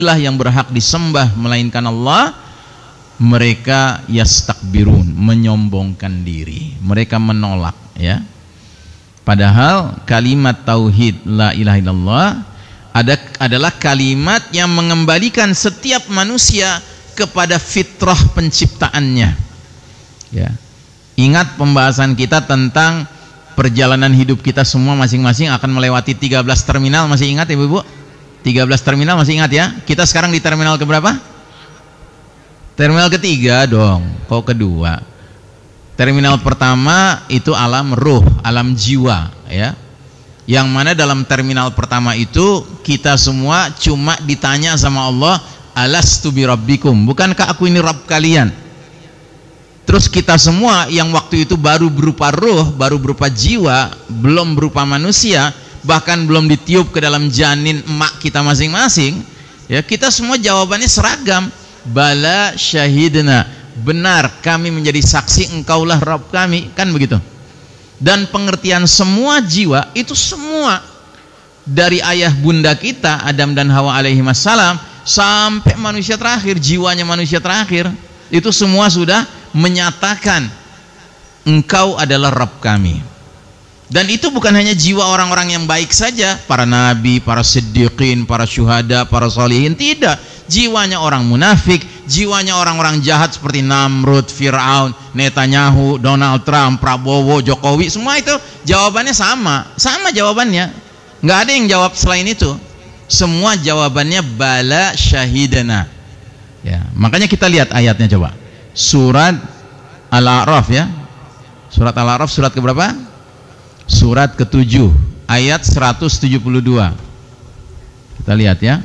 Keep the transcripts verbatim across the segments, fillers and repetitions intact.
lah yang berhak disembah melainkan Allah, mereka yastakbirun, menyombongkan diri, mereka menolak, ya. Padahal kalimat tauhid la ilaha illallah ada adalah kalimat yang mengembalikan setiap manusia kepada fitrah penciptaannya, ya. Ingat pembahasan kita tentang perjalanan hidup kita semua masing-masing akan melewati tiga belas terminal, masih ingat ya Ibu? tiga belas terminal masih ingat ya? Kita sekarang di terminal keberapa? Terminal ketiga dong, kok kedua? Terminal pertama itu alam ruh, alam jiwa, ya. Yang mana dalam terminal pertama itu kita semua cuma ditanya sama Allah, alastu birabbikum, bukankah aku ini Rabb kalian? Terus kita semua yang waktu itu baru berupa ruh, baru berupa jiwa, belum berupa manusia, bahkan belum ditiup ke dalam janin emak kita masing-masing, ya, kita semua jawabannya seragam, bala syahidna, benar kami menjadi saksi engkaulah Rabb kami, kan begitu. Dan pengertian semua jiwa itu semua dari ayah bunda kita Adam dan Hawa alaihi wassalam sampai manusia terakhir, jiwanya manusia terakhir, itu semua sudah menyatakan engkau adalah Rabb kami. Dan itu bukan hanya jiwa orang-orang yang baik saja, para nabi, para siddiqin, para syuhada, para solihin, tidak. Jiwanya orang munafik, jiwanya orang-orang jahat seperti Namrud, Fir'aun, Netanyahu, Donald Trump, Prabowo, Jokowi, semua itu jawabannya sama, sama jawabannya. Nggak ada yang jawab selain itu. Semua jawabannya bala syahidana. Ya, makanya kita lihat ayatnya coba. Surat Al-A'raf, ya. Surat Al-A'raf surat keberapa? Surat ketujuh ayat seratus tujuh puluh dua. Kita lihat ya.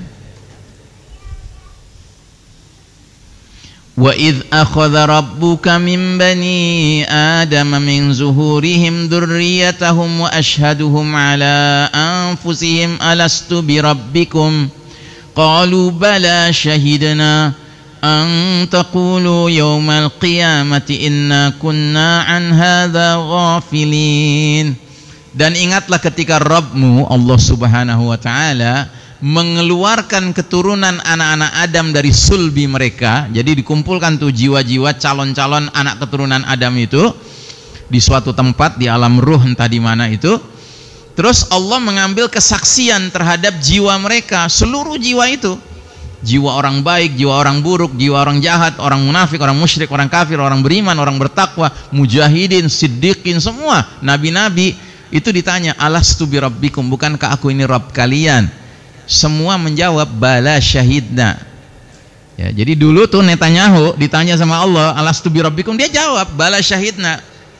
Wa idh akhadha rabbuka min bani Adam min zuhurihim dzurriyyatahum wa ashhaduhum ala anfusihim alastu bi rabbikum qalu bala shahidna an taqulu yawmal qiyamati inna kunna an hadza ghafilin. Dan ingatlah ketika Rabbmu Allah subhanahu wa ta'ala mengeluarkan keturunan anak-anak Adam dari sulbi mereka. Jadi dikumpulkan tuh jiwa-jiwa calon-calon anak keturunan Adam itu di suatu tempat di alam ruh, entah di mana itu. Terus Allah mengambil kesaksian terhadap jiwa mereka, seluruh jiwa itu, jiwa orang baik, jiwa orang buruk, jiwa orang jahat, orang munafik, orang musyrik, orang kafir, orang beriman, orang bertakwa, mujahidin, siddiqin, semua nabi-nabi. Itu ditanya, alastu birabbikum, bukankah aku ini Rabb kalian? Semua menjawab bala syahidna. Ya, jadi dulu tuh Netanyahu ditanya sama Allah, alastu birabbikum, dia jawab bala syahidna.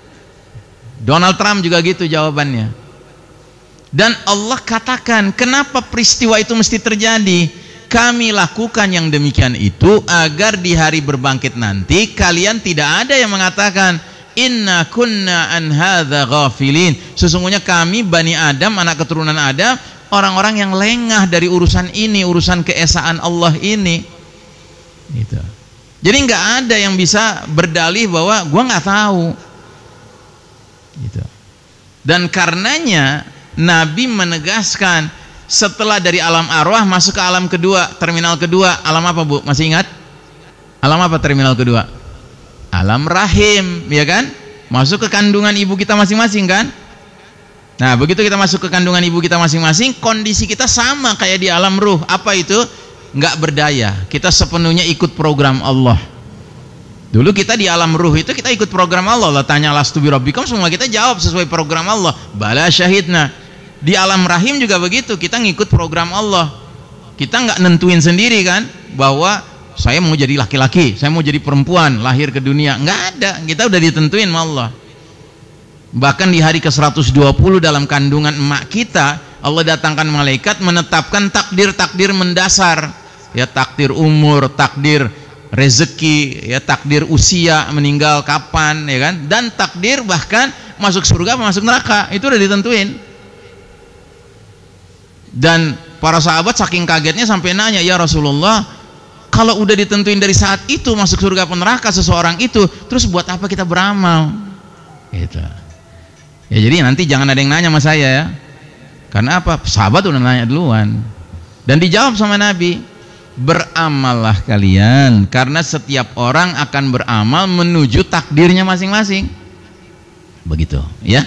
Donald Trump juga gitu jawabannya. Dan Allah katakan, kenapa peristiwa itu mesti terjadi? Kami lakukan yang demikian itu agar di hari berbangkit nanti kalian tidak ada yang mengatakan inna kunna an hadza ghafilin. Sesungguhnya kami Bani Adam, anak keturunan Adam, orang-orang yang lengah dari urusan ini, urusan keesaan Allah ini. Gitu. Jadi nggak ada yang bisa berdalih bahwa gua nggak tahu. Gitu. Dan karenanya Nabi menegaskan setelah dari alam arwah masuk ke alam kedua, terminal kedua, alam apa Bu? Masih ingat? Alam apa terminal kedua? Alam rahim, ya kan? Masuk ke kandungan ibu kita masing-masing kan? Nah, begitu kita masuk ke kandungan ibu kita masing-masing, kondisi kita sama kayak di alam ruh. Apa itu? Nggak berdaya. Kita sepenuhnya ikut program Allah. Dulu kita di alam ruh itu kita ikut program Allah. Allah tanya lastu birabbikum, semua kita jawab sesuai program Allah. Bala syahidna. Di alam rahim juga begitu, kita ngikut program Allah. Kita nggak nentuin sendiri kan bahwa saya mau jadi laki-laki, saya mau jadi perempuan, lahir ke dunia. Nggak ada, kita udah ditentuin sama Allah. Bahkan di hari ke seratus dua puluh dalam kandungan emak kita, Allah datangkan malaikat menetapkan takdir-takdir mendasar, ya, takdir umur, takdir rezeki, ya, takdir usia, meninggal kapan, ya kan, dan takdir bahkan masuk surga masuk neraka, itu udah ditentuin. Dan para sahabat saking kagetnya sampai nanya, ya Rasulullah, kalau udah ditentuin dari saat itu masuk surga atau neraka seseorang itu, terus buat apa kita beramal? Gitu. Ya, jadi nanti jangan ada yang nanya sama saya ya. Karena apa? Sahabat udah nanya duluan. Dan dijawab sama Nabi. beramallah kalian, karena setiap orang akan beramal menuju takdirnya masing-masing. Begitu ya.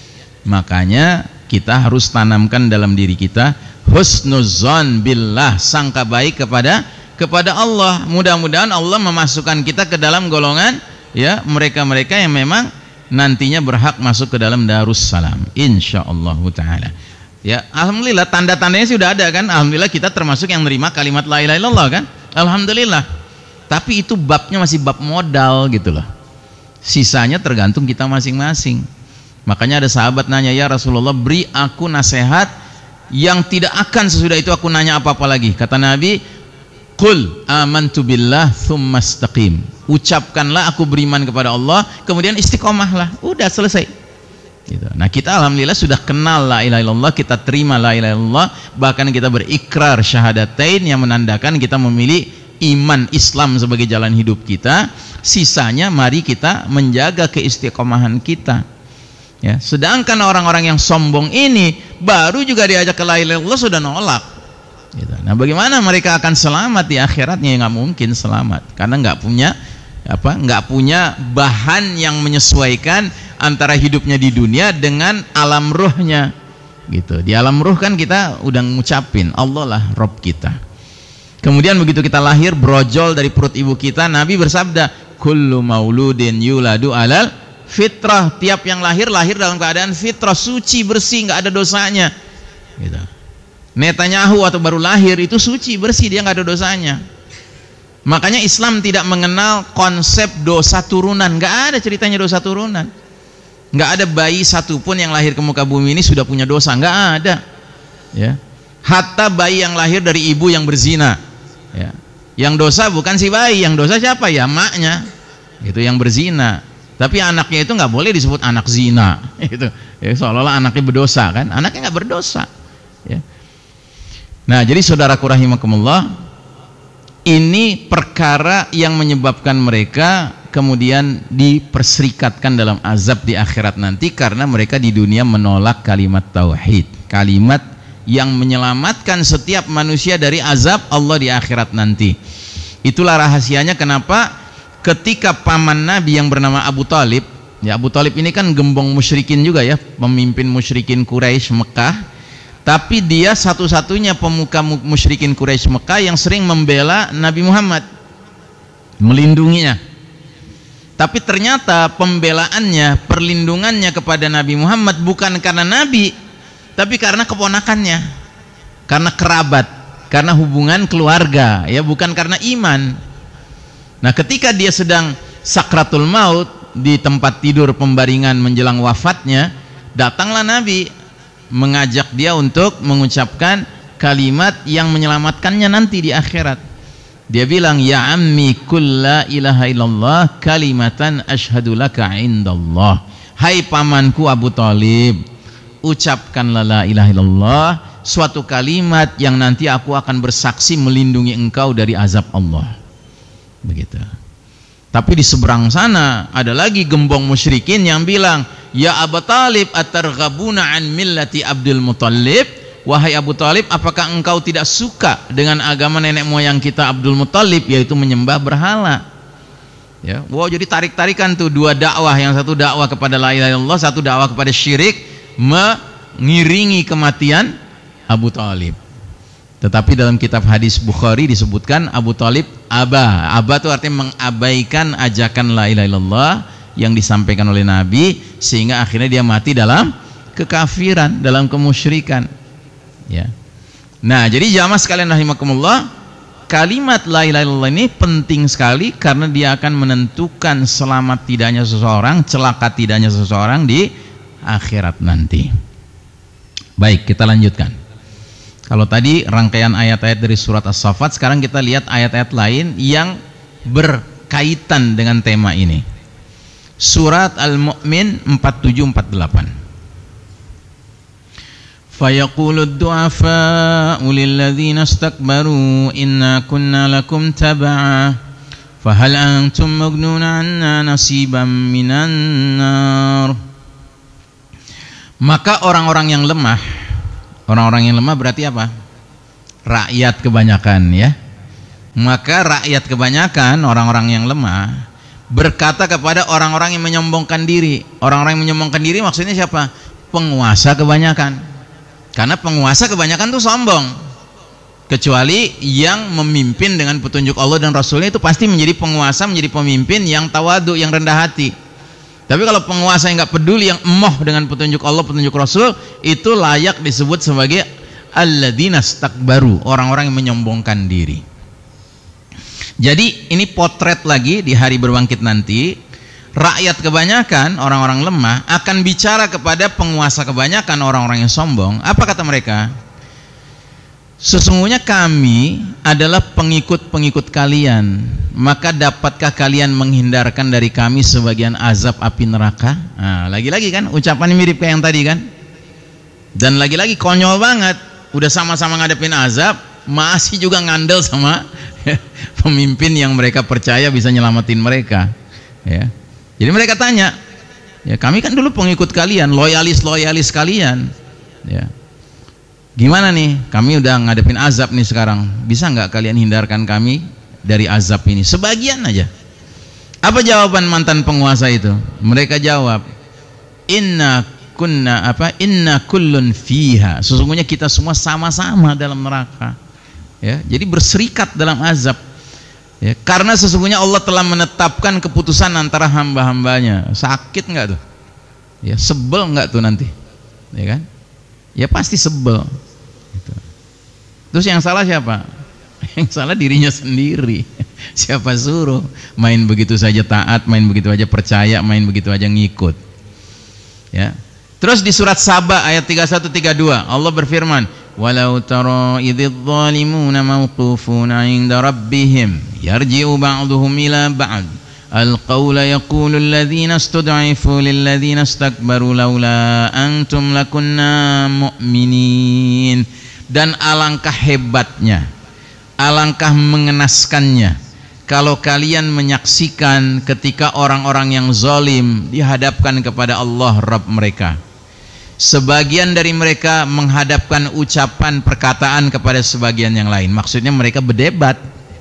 Makanya kita harus tanamkan dalam diri kita husnuzon billah, sangka baik kepada kepada Allah. Mudah-mudahan Allah memasukkan kita ke dalam golongan ya mereka-mereka yang memang nantinya berhak masuk ke dalam Darussalam, insyaallah taala. Ya, alhamdulillah tanda-tandanya sudah ada kan. Alhamdulillah kita termasuk yang menerima kalimat la ilaha illallah kan. Alhamdulillah. Tapi itu babnya masih bab modal gitu loh. Sisanya tergantung kita masing-masing. Makanya ada sahabat nanya, ya Rasulullah, beri aku nasihat yang tidak akan sesudah itu aku nanya apa-apa lagi. Kata Nabi, qul amantu billah tsumma istaqim. Ucapkanlah aku beriman kepada Allah, kemudian istiqomahlah. Udah selesai. Gitu. Nah kita alhamdulillah sudah kenal la ilaha illallah, kita terima la ilaha illallah, bahkan kita berikrar syahadatain yang menandakan kita memilih iman Islam sebagai jalan hidup kita. Sisanya mari kita menjaga keistiqomahan kita ya. Sedangkan orang-orang yang sombong ini baru juga diajak ke la ilaha illallah sudah nolak gitu. Nah bagaimana mereka akan selamat di akhiratnya? Nggak mungkin selamat karena nggak punya apa nggak punya bahan yang menyesuaikan antara hidupnya di dunia dengan alam ruhnya gitu. Di alam ruh kan kita udah ngucapin Allah lah Rob kita. Kemudian begitu kita lahir brojol dari perut ibu kita, Nabi bersabda, kullu mauludin yuladu alal fitrah. Tiap yang lahir lahir dalam keadaan fitrah, suci, bersih, nggak ada dosanya gitu. Netanyahu atau baru lahir itu suci, bersih, dia nggak ada dosanya. Makanya Islam tidak mengenal konsep dosa turunan, nggak ada ceritanya dosa turunan. Nggak ada bayi satupun yang lahir ke muka bumi ini sudah punya dosa, nggak ada. Ya, hatta bayi yang lahir dari ibu yang berzina, ya, yang dosa bukan si bayi, yang dosa siapa ya? Maknya, itu yang berzina. Tapi anaknya itu nggak boleh disebut anak zina, itu ya, seolah-olah anaknya berdosa kan? Anaknya nggak berdosa. Ya. Nah, jadi saudaraku rahimakumullah, ini perkara yang menyebabkan mereka kemudian diperserikatkan dalam azab di akhirat nanti karena mereka di dunia menolak kalimat tauhid, kalimat yang menyelamatkan setiap manusia dari azab Allah di akhirat nanti. Itulah rahasianya kenapa ketika paman Nabi yang bernama Abu Talib, ya Abu Talib ini kan gembong musyrikin juga ya, pemimpin musyrikin Quraisy Mekah. Tapi dia satu-satunya pemuka musyrikin Quraisy Mekah yang sering membela Nabi Muhammad, melindunginya. Tapi ternyata pembelaannya, perlindungannya kepada Nabi Muhammad bukan karena Nabi, tapi karena keponakannya, karena kerabat, karena hubungan keluarga, ya bukan karena iman. Nah, ketika dia sedang sakratul maut di tempat tidur pembaringan menjelang wafatnya, datanglah Nabi mengajak dia untuk mengucapkan kalimat yang menyelamatkannya nanti di akhirat. Dia bilang, ya ammi kulla ilaha illallah kalimatan ashhadu laka indallah. Hai pamanku Abu Talib, ucapkanlah la ilaha illallah, suatu kalimat yang nanti aku akan bersaksi melindungi engkau dari azab Allah. Begitu. Tapi di seberang sana ada lagi gembong musyrikin yang bilang, ya Abu Talib atarghabuna an millati Abdul Muttalib. Wahai Abu Talib, apakah engkau tidak suka dengan agama nenek moyang kita Abdul Muttalib, yaitu menyembah berhala? Ya, wow, jadi tarik-tarikan tuh dua dakwah, yang satu dakwah kepada la ilaha illallah, satu dakwah kepada syirik, mengiringi kematian Abu Talib. Tetapi dalam kitab hadis Bukhari disebutkan Abu Talib aba. Aba itu artinya mengabaikan ajakan la ilaha illallah yang disampaikan oleh Nabi, sehingga akhirnya dia mati dalam kekafiran, dalam kemusyrikan. Ya. Nah, jadi jamaah sekalian rahimakumullah, kalimat la ilaha illallah ini penting sekali karena dia akan menentukan selamat tidaknya seseorang, celaka tidaknya seseorang di akhirat nanti. Baik, kita lanjutkan. Kalau tadi rangkaian ayat-ayat dari surat As-Saffat, sekarang kita lihat ayat-ayat lain yang berkaitan dengan tema ini. Surat Al-Mu'min empat tujuh empat delapan. Fayaqulud du'afa'u lilladzina istakbaru inna kunna lakum tab'a fahal antum mughnuna 'anna nasiban minan nar. Maka orang-orang yang lemah, orang-orang yang lemah berarti apa? Rakyat kebanyakan ya. Maka rakyat kebanyakan, orang-orang yang lemah, berkata kepada orang-orang yang menyombongkan diri. Orang-orang yang menyombongkan diri maksudnya siapa? Penguasa kebanyakan. Karena penguasa kebanyakan tuh sombong. Kecuali yang memimpin dengan petunjuk Allah dan Rasulnya, itu pasti menjadi penguasa, menjadi pemimpin yang tawadu, yang rendah hati. Tapi kalau penguasa yang nggak peduli, yang emoh dengan petunjuk Allah, petunjuk Rasul, itu layak disebut sebagai alladzina istakbaru, orang-orang yang menyombongkan diri. Jadi ini potret lagi di hari berbangkit nanti. Rakyat kebanyakan, orang-orang lemah, akan bicara kepada penguasa kebanyakan, orang-orang yang sombong. Apa kata mereka? Sesungguhnya kami adalah pengikut-pengikut kalian, maka dapatkah kalian menghindarkan dari kami sebagian azab api neraka? Nah, lagi-lagi kan ucapannya mirip kayak yang tadi kan. Dan lagi-lagi konyol banget. Udah sama-sama ngadepin azab, masih juga ngandel sama pemimpin yang mereka percaya bisa nyelamatin mereka. Ya. Jadi mereka tanya, ya kami kan dulu pengikut kalian, loyalis-loyalis kalian. Ya. Gimana nih, kami udah ngadepin azab nih sekarang, bisa nggak kalian hindarkan kami dari azab ini sebagian aja? Apa jawaban mantan penguasa itu? Mereka jawab, inna kunna apa inna kullun fiha, sesungguhnya kita semua sama-sama dalam neraka. Ya, jadi berserikat dalam azab. Ya, karena sesungguhnya Allah telah menetapkan keputusan antara hamba-hambanya. Sakit nggak tuh? Ya, sebel nggak tuh nanti? Ya kan? Ya pasti sebel. Gitu. Terus yang salah siapa? Yang salah dirinya sendiri. Siapa suruh main begitu saja taat, main begitu aja percaya, main begitu aja ngikut. Ya. Terus di surat Saba ayat tiga puluh satu tiga puluh dua Allah berfirman, "Walau tara idzal zalimuna mawqufuna 'inda rabbihim yarji'u ba'dhum ila ba'd al-qawla yaqulu alladhina istud'ifu lilladhina istakbaru laula antum lakunna mu'minin." Dan alangkah hebatnya, alangkah mengenaskannya kalau kalian menyaksikan ketika orang-orang yang zalim dihadapkan kepada Allah Rabb mereka. Sebagian dari mereka menghadapkan ucapan perkataan kepada sebagian yang lain. Maksudnya mereka berdebat.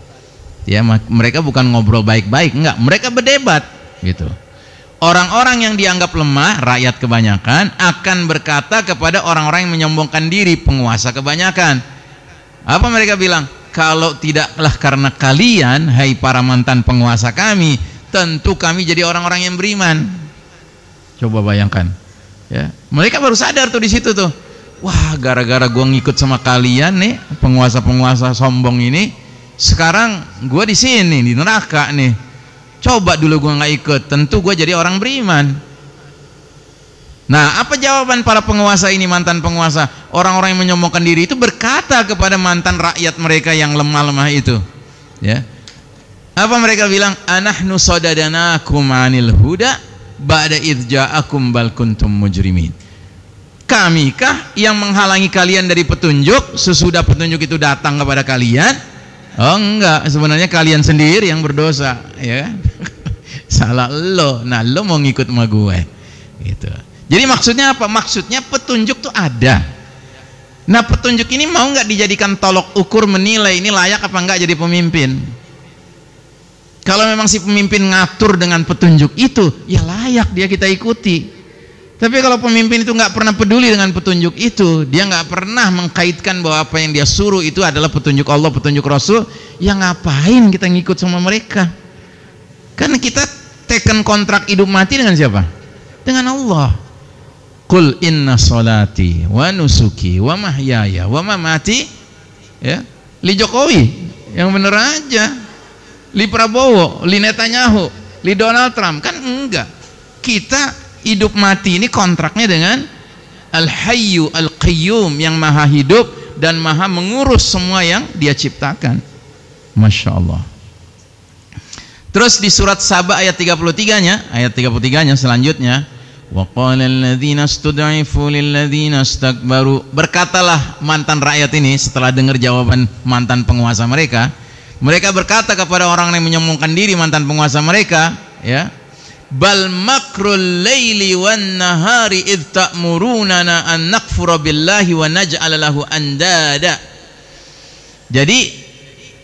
Ya, mereka bukan ngobrol baik-baik, enggak, mereka berdebat gitu. Orang-orang yang dianggap lemah, rakyat kebanyakan, akan berkata kepada orang-orang yang menyombongkan diri, penguasa kebanyakan. Apa mereka bilang? Kalau tidaklah karena kalian, hai para mantan penguasa kami, tentu kami jadi orang-orang yang beriman. Coba bayangkan. Ya, mereka baru sadar tuh di situ tuh. Wah, gara-gara gua ngikut sama kalian nih, penguasa-penguasa sombong ini, sekarang gua di sini di neraka nih. Coba dulu gua nggak ikut, tentu gua jadi orang beriman. Nah, apa jawaban para penguasa ini, mantan penguasa? Orang-orang yang menyombongkan diri itu berkata kepada mantan rakyat mereka yang lemah-lemah itu. Ya. Apa mereka bilang? Anahnu sadadanakum 'anil huda ba'da idz ja'akum bal kuntum mujrimin. Kamikah yang menghalangi kalian dari petunjuk sesudah petunjuk itu datang kepada kalian? Oh enggak, sebenarnya kalian sendiri yang berdosa, ya. Salah lo. Nah, lo mau ngikut sama gue. Gitu. Jadi maksudnya apa? Maksudnya petunjuk tuh ada. Nah, petunjuk ini mau nggak dijadikan tolok ukur menilai ini layak apa enggak jadi pemimpin? Kalau memang si pemimpin ngatur dengan petunjuk itu, ya layak dia kita ikuti. Tapi kalau pemimpin itu nggak pernah peduli dengan petunjuk itu, dia nggak pernah mengkaitkan bahwa apa yang dia suruh itu adalah petunjuk Allah, petunjuk Rasul, ya ngapain kita ngikut sama mereka? Karena kita teken kontrak hidup mati dengan siapa? Dengan Allah. Qul inna salati wa nusuki wa mahyaya wa mamati, ya, li Jokowi yang bener aja, li Prabowo, li Netanyahu, li Donald Trump, kan enggak. Kita hidup mati ini kontraknya dengan Al-Hayyu Al-Qayyum yang maha hidup dan maha mengurus semua yang dia ciptakan. Masya Allah. Terus di surat Saba ayat tiga puluh tiga nya, ayat tiga puluh tiga nya selanjutnya, wa qala alladziina istud'ifu lilladziina istakbaru, berkatalah mantan rakyat ini setelah dengar jawaban mantan penguasa mereka, mereka berkata kepada orang yang menyombongkan diri, mantan penguasa mereka, ya, bal makrul laili wan nahari id ta'murunana an nakfura billahi wa naj'ala lahu andada. Jadi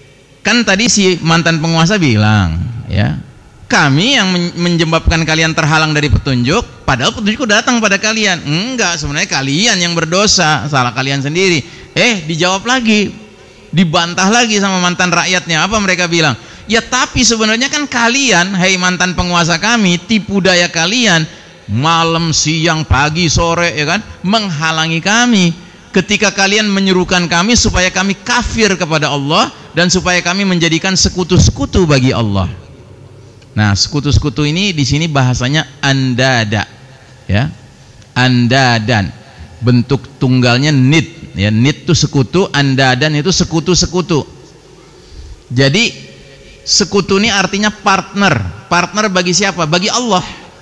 Kan tadi si mantan penguasa bilang, ya, kami yang menyebabkan kalian terhalang dari petunjuk, padahal petunjuk datang pada kalian. Enggak, sebenarnya kalian yang berdosa, salah kalian sendiri. Eh, dijawab lagi, dibantah lagi sama mantan rakyatnya. Apa mereka bilang? Ya tapi sebenarnya kan kalian, hei mantan penguasa kami, tipu daya kalian, malam, siang, pagi, sore, ya kan, menghalangi kami. Ketika kalian menyerukan kami supaya kami kafir kepada Allah dan supaya kami menjadikan sekutu-sekutu bagi Allah. Nah, sekutu-sekutu ini di sini bahasanya andada, ya, andadan. Bentuk tunggalnya nid, ya, nid itu sekutu, andadan itu sekutu-sekutu. Jadi sekutu ini artinya partner. Partner bagi siapa? Bagi Allah.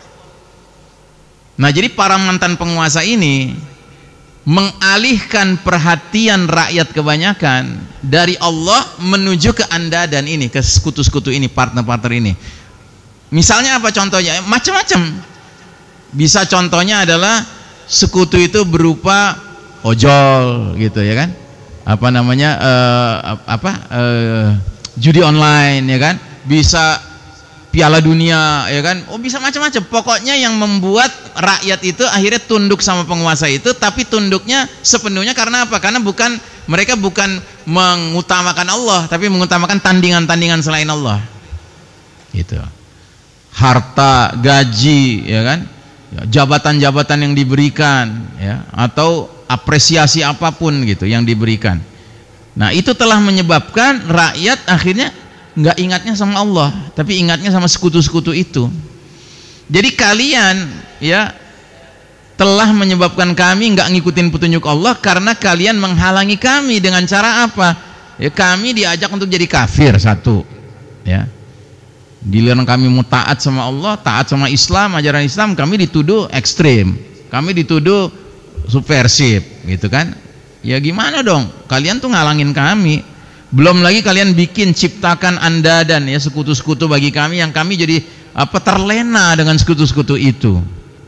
Nah, jadi para mantan penguasa ini mengalihkan perhatian rakyat kebanyakan dari Allah menuju ke andadan ini, ke sekutu-sekutu ini, partner-partner ini. Misalnya apa contohnya? Macam-macam. Bisa contohnya adalah sekutu itu berupa ojol gitu, ya kan? Apa namanya? Uh, apa? Uh, judi online, ya kan? Bisa Piala Dunia, ya kan? Oh, bisa macam-macam. Pokoknya yang membuat rakyat itu akhirnya tunduk sama penguasa itu, tapi tunduknya sepenuhnya karena apa? Karena bukan, mereka bukan mengutamakan Allah, tapi mengutamakan tandingan-tandingan selain Allah. Gitu. Harta, gaji, ya kan? Jabatan-jabatan yang diberikan, ya, atau apresiasi apapun gitu yang diberikan. Nah, itu telah menyebabkan rakyat akhirnya nggak ingatnya sama Allah, tapi ingatnya sama sekutu-sekutu itu. Jadi kalian, ya, telah menyebabkan kami nggak ngikutin petunjuk Allah karena kalian menghalangi kami dengan cara apa? Ya, kami diajak untuk jadi kafir, satu, ya. Giliran kami mau taat sama Allah, taat sama Islam, ajaran Islam, kami dituduh ekstrim, kami dituduh subversif, gitu kan? Ya gimana dong? Kalian tuh ngalangin kami. Belum lagi kalian bikin, ciptakan andadan, ya, sekutu-sekutu bagi kami yang kami jadi apa, terlena dengan sekutu-sekutu itu.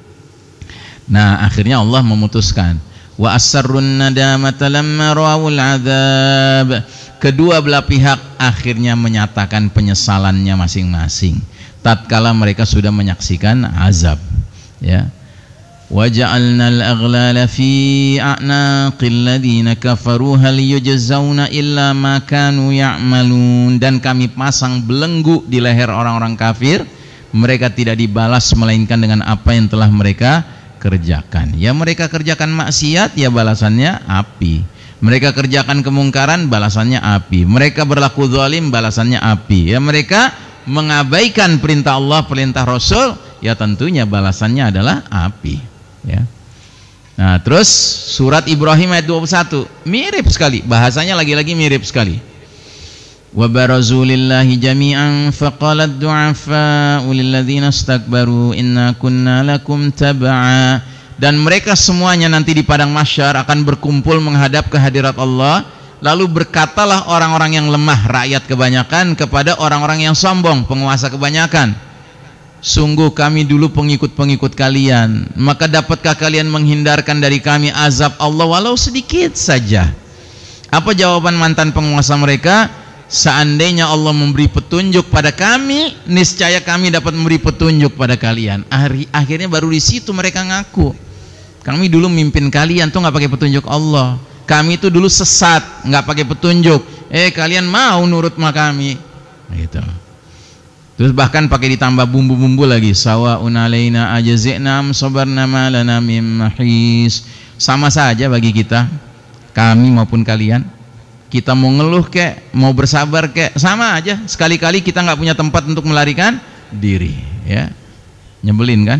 Nah, akhirnya Allah memutuskan, wa asarrun nadamata lamma rawul adzab. Kedua belah pihak akhirnya menyatakan penyesalannya masing-masing tatkala mereka sudah menyaksikan azab, ya. وَجَعَلْنَا الْأَغْلَالَ فِي أَعْنَاقِ الَّذِينَ كَفَرُوا هَلْ يُجْزَوْنَ إِلَّا مَا كَانُوا يَعْمَلُونَ. Dan kami pasang belenggu di leher orang-orang kafir, mereka tidak dibalas melainkan dengan apa yang telah mereka kerjakan. Ya, mereka kerjakan maksiat, ya balasannya api. Mereka kerjakan kemungkaran, balasannya api. Mereka berlaku zalim, balasannya api. Ya, mereka mengabaikan perintah Allah, perintah Rasul, ya tentunya balasannya adalah api. Ya. Nah, terus surat Ibrahim ayat dua puluh satu mirip sekali, bahasanya lagi-lagi mirip sekali. Wa barazu lillahi jami'an faqalat du'afa'u lilladzina istakbaru inna kunna lakum tab'a. Dan mereka semuanya nanti di padang mahsyar akan berkumpul menghadap ke hadirat Allah, lalu berkatalah orang-orang yang lemah, rakyat kebanyakan, kepada orang-orang yang sombong, penguasa kebanyakan, sungguh kami dulu pengikut-pengikut kalian, maka dapatkah kalian menghindarkan dari kami azab Allah walau sedikit saja? Apa jawaban mantan penguasa mereka? Seandainya Allah memberi petunjuk pada kami, niscaya kami dapat memberi petunjuk pada kalian. Akhirnya baru di situ mereka ngaku, kami dulu mimpin kalian tuh nggak pakai petunjuk Allah, kami itu dulu sesat, nggak pakai petunjuk, eh kalian mau nurut sama kami, gitu. Terus bahkan pakai ditambah bumbu-bumbu lagi, sawaun alaina ajazina am sabarna ma lana mim mahis. Sama saja bagi kita, kami maupun kalian. Kita mau ngeluh kek, mau bersabar kek, sama aja. Sekali-kali kita nggak punya tempat untuk melarikan diri, ya. Nyebelin kan?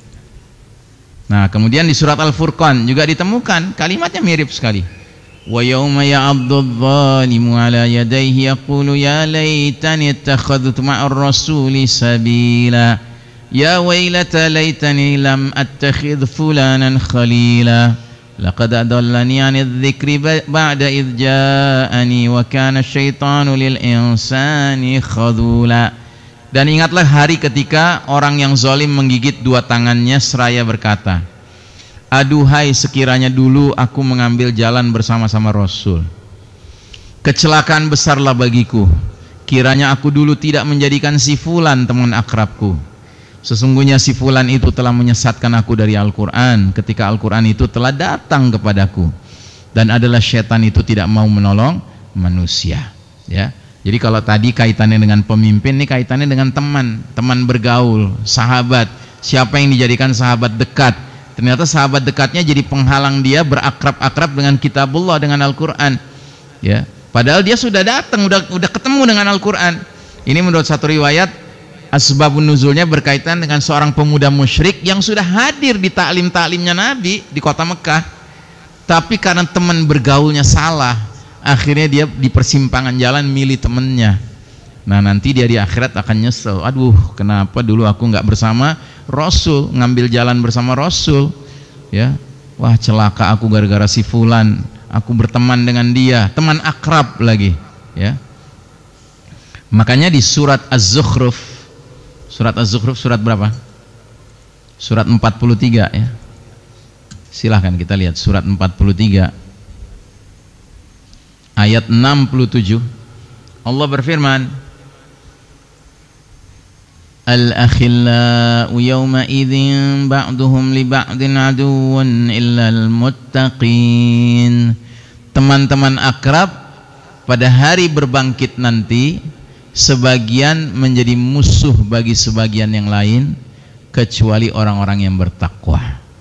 Nah, kemudian di surat Al-Furqan juga ditemukan kalimatnya mirip sekali. Wa yawma ya'addu adh-dhalimu 'ala yadayhi yaqulu ya laitani ittakhadhtu ma'ar rasuli sabila ya wailata laitani lam attakhidh fulanan khalila laqad adallani 'anidh dhikri ba'da idh ja'ani wa kana asyaitanu lil insani khadhula. Dan ingatlah hari ketika orang yang zalim menggigit dua tangannya seraya berkata, aduhai sekiranya dulu aku mengambil jalan bersama-sama Rasul. Kecelakaan besarlah bagiku kiranya aku dulu tidak menjadikan si fulan teman akrabku. Sesungguhnya si fulan itu telah menyesatkan aku dari Al-Quran ketika Al-Quran itu telah datang kepadaku, dan adalah syaitan itu tidak mau menolong manusia. Ya, jadi kalau tadi kaitannya dengan pemimpin, ini kaitannya dengan teman, teman bergaul, sahabat. Siapa yang dijadikan sahabat dekat, ternyata sahabat dekatnya jadi penghalang dia berakrab-akrab dengan kitabullah, dengan Al-Quran. Ya, padahal dia sudah datang, udah udah ketemu dengan Al-Quran. Ini menurut satu riwayat asbabun nuzulnya berkaitan dengan seorang pemuda musyrik yang sudah hadir di taklim-taklimnya Nabi di kota Mekah, tapi karena teman bergaulnya salah, akhirnya dia di persimpangan jalan milih temennya. Nah, nanti dia di akhirat akan nyesel. Aduh, kenapa dulu aku nggak bersama Rasul, ngambil jalan bersama Rasul, ya. Wah, celaka aku gara-gara si fulan, aku berteman dengan dia, teman akrab lagi, ya. Makanya di surat Az-Zukhruf, surat Az-Zukhruf surat berapa? Surat empat puluh tiga, ya. Silahkan kita lihat surat empat puluh tiga ayat enam puluh tujuh. Allah berfirman, Al-akhillau yawma idzin ba'duhum li ba'din aduwwun illal muttaqin. Teman-teman akrab pada hari berbangkit nanti sebagian menjadi musuh bagi sebagian yang lain kecuali orang-orang yang bertakwa.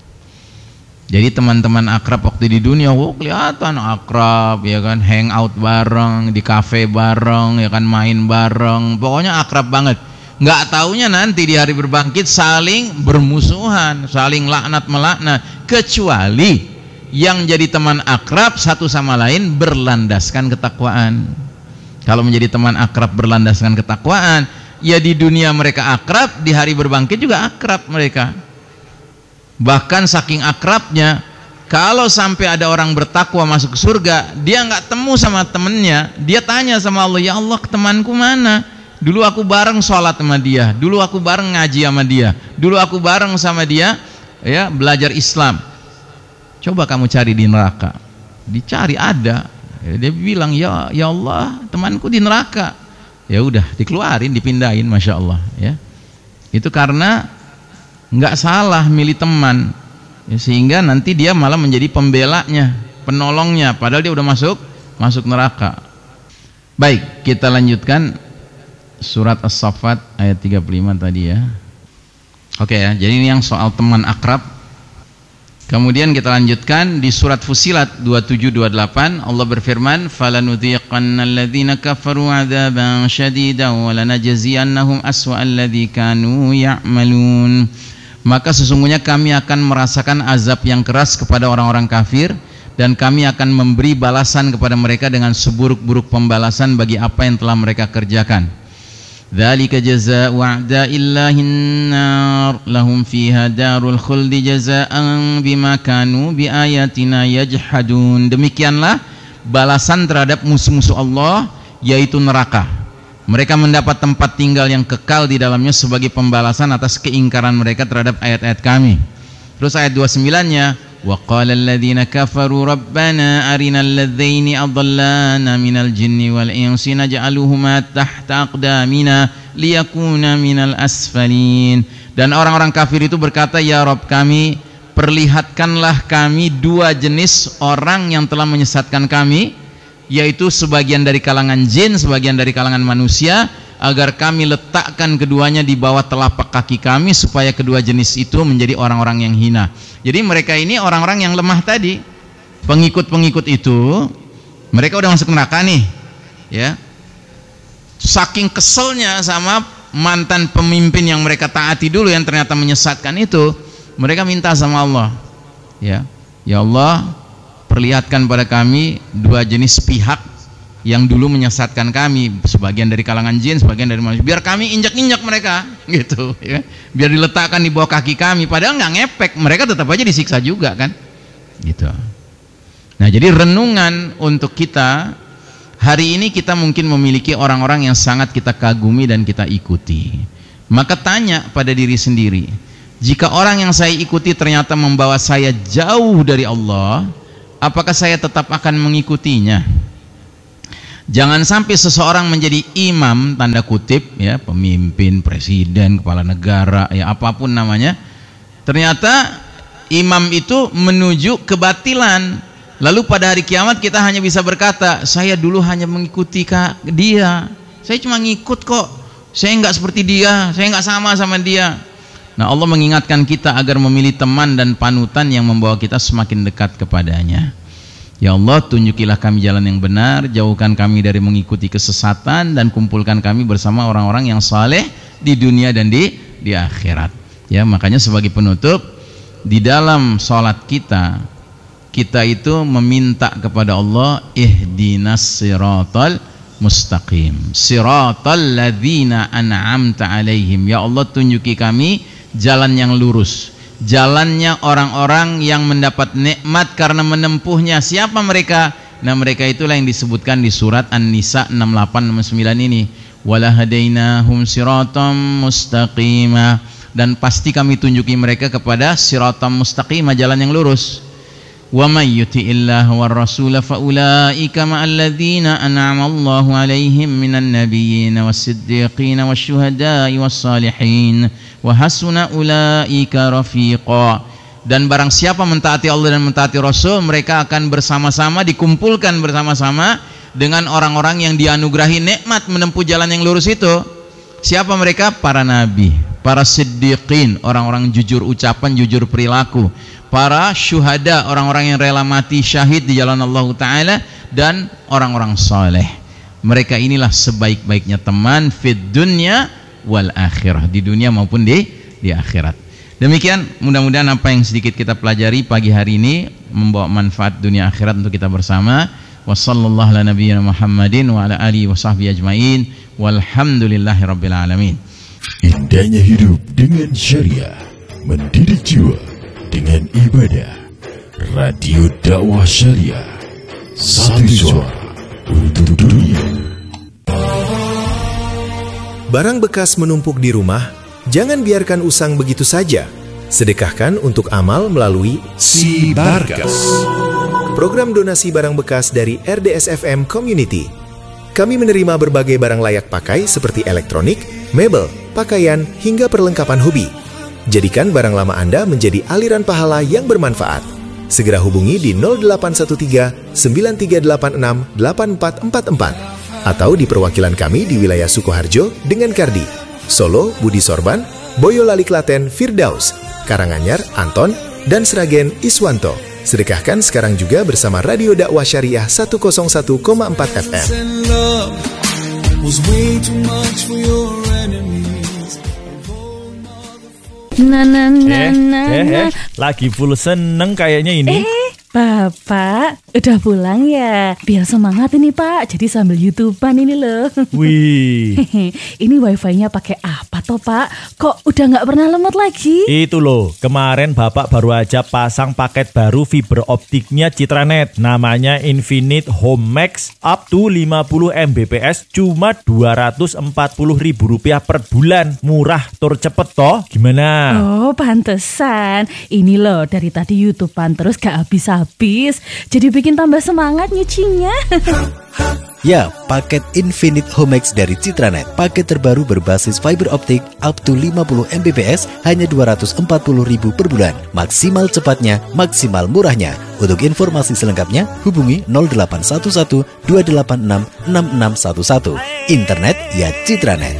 Jadi teman-teman akrab waktu di dunia, oh kelihatan akrab, ya kan, hangout bareng, di kafe bareng, ya kan, main bareng, pokoknya akrab banget. Nggak taunya nanti di hari berbangkit saling bermusuhan, saling laknat melaknat, kecuali yang jadi teman akrab satu sama lain berlandaskan ketakwaan. Kalau menjadi teman akrab berlandaskan ketakwaan, ya di dunia mereka akrab, di hari berbangkit juga akrab mereka. Bahkan saking akrabnya, kalau sampai ada orang bertakwa masuk ke surga, dia nggak temu sama temennya, dia tanya sama Allah, ya Allah, temanku mana? Dulu aku bareng sholat sama dia, dulu aku bareng ngaji sama dia, dulu aku bareng sama dia, ya, belajar Islam. Coba kamu cari di neraka, dicari ada, ya, dia bilang, ya ya Allah, temanku di neraka. Ya udah, dikeluarin, dipindahin, masya Allah, ya. Itu karena nggak salah milih teman, ya, sehingga nanti dia malah menjadi pembelanya, penolongnya, padahal dia udah masuk masuk neraka. Baik, kita lanjutkan surat As-Saffat ayat tiga puluh lima tadi, ya. Oke, ya, jadi ini yang soal teman akrab. Kemudian kita lanjutkan di surat Fussilat dua puluh tujuh dua puluh delapan, Allah berfirman, "Falanudhiqanna alladhina kafaru 'adzaban syadidan wa lanajziyannahum aswa alladzi kanu ya'malun." Maka sesungguhnya kami akan merasakan azab yang keras kepada orang-orang kafir, dan kami akan memberi balasan kepada mereka dengan seburuk-buruk pembalasan bagi apa yang telah mereka kerjakan. Dzalika jazaa'u a'da'illahin nar lahum fiha darul khuldi jazaa'an bima kanu biayatina yajhadun. Demikianlah balasan terhadap musuh-musuh Allah, yaitu neraka. Mereka mendapat tempat tinggal yang kekal di dalamnya sebagai pembalasan atas keingkaran mereka terhadap ayat-ayat kami. Terus ayat dua puluh sembilan-nya, wa qala alladziina kafaru rabbana arinal ladzaini adallana minal jinni wal insi naj'aluhuma tahta aqdamina liyakuna minal asfalin. Dan orang-orang kafir itu berkata, ya Rabb kami, perlihatkanlah kami dua jenis orang yang telah menyesatkan kami, yaitu sebagian dari kalangan jin, sebagian dari kalangan manusia, agar kami letakkan keduanya di bawah telapak kaki kami supaya kedua jenis itu menjadi orang-orang yang hina. Jadi mereka ini orang-orang yang lemah tadi, pengikut-pengikut itu, mereka udah masuk neraka nih, ya. Saking keselnya sama mantan pemimpin yang mereka taati dulu yang ternyata menyesatkan itu, mereka minta sama Allah, ya, ya Allah, perlihatkan pada kami dua jenis pihak yang dulu menyesatkan kami, sebagian dari kalangan jin, sebagian dari manusia, biar kami injak-injak mereka, gitu, ya. Biar diletakkan di bawah kaki kami, padahal nggak ngepek, mereka tetap aja disiksa juga kan, gitu. Nah, jadi renungan untuk kita hari ini, kita mungkin memiliki orang-orang yang sangat kita kagumi dan kita ikuti. Maka tanya pada diri sendiri, jika orang yang saya ikuti ternyata membawa saya jauh dari Allah, apakah saya tetap akan mengikutinya? Jangan sampai seseorang menjadi imam, tanda kutip, ya, pemimpin, presiden, kepala negara, ya apapun namanya. Ternyata imam itu menuju kebatilan. Lalu pada hari kiamat kita hanya bisa berkata, saya dulu hanya mengikuti kak dia, saya cuma ngikut kok, saya nggak seperti dia, saya nggak sama sama dia. Nah, Allah mengingatkan kita agar memilih teman dan panutan yang membawa kita semakin dekat kepadanya. Ya Allah, tunjukilah kami jalan yang benar, jauhkan kami dari mengikuti kesesatan, dan kumpulkan kami bersama orang-orang yang saleh di dunia dan di di akhirat. Ya, makanya sebagai penutup, di dalam salat kita, kita itu meminta kepada Allah, ihdinas siratal mustaqim, siratal ladzina an'amta alaihim. Ya Allah, tunjuki kami jalan yang lurus, jalannya orang-orang yang mendapat nikmat karena menempuhnya. Siapa mereka? Nah, mereka itulah yang disebutkan di surat An-Nisa enam puluh delapan enam puluh sembilan ini. Wala hadainahum siratam mustaqima, dan pasti kami tunjuki mereka kepada siratam mustaqima, jalan yang lurus. Wa may yuti'illah war rasul fa ulaika ma'al ladzina an'ama Allahu 'alaihim minan nabiyyin was-siddiqin wasyuhada'i was-salihin wa hasuna ulaika rafiqa. Dan barang siapa mentaati Allah dan mentaati Rasul, mereka akan bersama-sama, dikumpulkan bersama-sama dengan orang-orang yang dianugerahi nikmat menempuh jalan yang lurus itu. Siapa mereka? Para nabi, para siddiqin, orang-orang jujur ucapan, jujur perilaku, para syuhada, orang-orang yang rela mati syahid di jalan Allah Ta'ala, dan orang-orang saleh. Mereka inilah sebaik-baiknya teman fid dunya wal akhirah, di dunia maupun di di akhirat. Demikian, mudah-mudahan apa yang sedikit kita pelajari pagi hari ini membawa manfaat dunia akhirat untuk kita bersama. Wassallallahu ala nabiyyina Muhammadin wa ala alihi wa sahbihi ajmain, walhamdulillahi rabbil alamin. Indahnya hidup dengan syariah, mendidik jiwa dengan ibadah. Radio Dakwah Syariah, satu suara untuk dunia. Barang bekas menumpuk di rumah, jangan biarkan usang begitu saja. Sedekahkan untuk amal melalui Si Barkas, program donasi barang bekas dari R D S F M Community. Kami menerima berbagai barang layak pakai seperti elektronik, mebel, pakaian, hingga perlengkapan hobi. Jadikan barang lama Anda menjadi aliran pahala yang bermanfaat. Segera hubungi di nol delapan satu tiga sembilan tiga delapan enam delapan empat empat empat atau di perwakilan kami di wilayah Sukoharjo dengan Kardi, Solo, Budi Sorban, Boyolali Klaten, Firdaus, Karanganyar, Anton, dan Sragen, Iswanto. Sedekahkan sekarang juga bersama Radio Dakwah Syariah seratus satu koma empat F M. Nah, nah, nah, eh, nah, eh, nah. eh, lagi full seneng kayaknya ini. Eh, Bapak, udah pulang ya? Biar semangat ini Pak, jadi sambil YouTubean ini loh. Wih, ini wifi-nya pakai apa toh Pak? Kok udah nggak pernah lemot lagi? itu loh, kemarin Bapak baru aja pasang paket baru fiber optiknya Citranet. Namanya Infinite Home Max, up to lima puluh megabit per second, cuma dua ratus empat puluh ribu rupiah per bulan. Murah, tur cepet toh, gimana? Oh, pantesan. Ini loh, dari tadi YouTubean terus gak habis-habis. Jadi bikin tambah semangat nyucinya. Ya, paket Infinite Home Max dari Citranet. Paket terbaru berbasis fiber optik up to lima puluh megabit per second, hanya dua ratus empat puluh ribu per bulan. Maksimal cepatnya, maksimal murahnya. Untuk informasi selengkapnya, hubungi nol delapan satu satu dua delapan enam enam enam satu satu. Internet ya Citranet.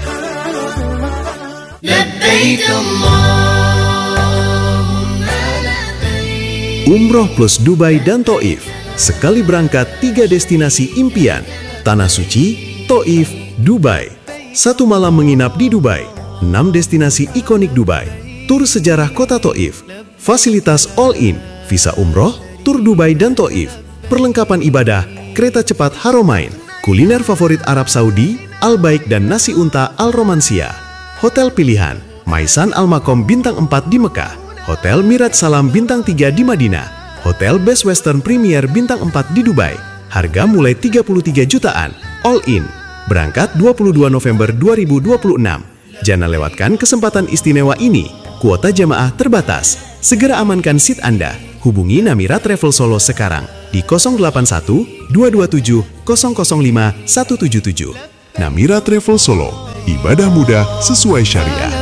Umroh plus Dubai dan Taif. Sekali berangkat tiga destinasi impian. Tanah Suci, Taif, Dubai. Satu malam menginap di Dubai. Enam destinasi ikonik Dubai. Tur sejarah kota Taif. Fasilitas all in. Visa umroh, tur Dubai dan Taif. Perlengkapan ibadah, kereta cepat Haramain. Kuliner favorit Arab Saudi, Al-Baik dan nasi unta Al-Romansia. Hotel pilihan, Maisan Al-Makom bintang empat di Mekah. Hotel Mirat Salam bintang tiga di Madinah. Hotel Best Western Premier bintang empat di Dubai. Harga mulai tiga puluh tiga jutaan. All in. Berangkat dua puluh dua November dua ribu dua puluh enam. Jangan lewatkan kesempatan istimewa ini. Kuota jamaah terbatas. Segera amankan seat Anda. Hubungi Namira Travel Solo sekarang. di nol delapan satu dua dua tujuh nol nol lima satu tujuh tujuh. Namira Travel Solo, ibadah mudah sesuai syariah.